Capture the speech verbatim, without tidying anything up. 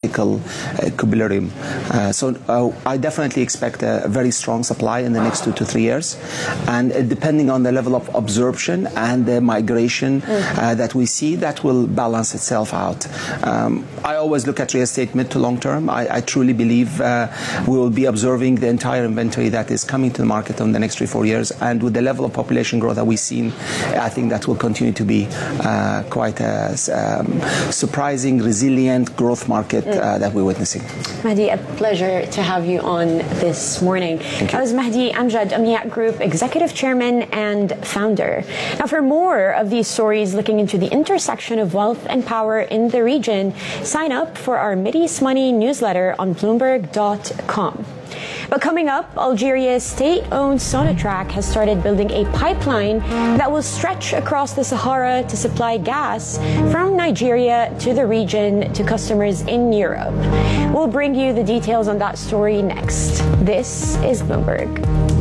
political equilibrium. Uh, so uh, I definitely expect a very strong supply in the next two to three years, and uh, depending on the level of absorption and the migration uh, that we see, that will balance itself out. Um, I always look at real estate mid to long term. I, I truly believe uh, we will be observing the entire inventory that is coming to the market in the next three, four years, and with the level of population growth that we've seen, I think that will continue to be uh, quite a um, surprising, resilient growth market uh, that we're witnessing. Mahdi, a pleasure to have you on this morning. That was Mahdi Amjad, Amniat Group Executive Chairman and Founder. Now, for more of these stories looking into the intersection of wealth and power in the region, sign up for our Mideast Money newsletter on Bloomberg dot com. But coming up, Algeria's state-owned Sonatrach has started building a pipeline that will stretch across the Sahara to supply gas from Nigeria to the region to customers in Europe. We'll bring you the details on that story next. This is Bloomberg.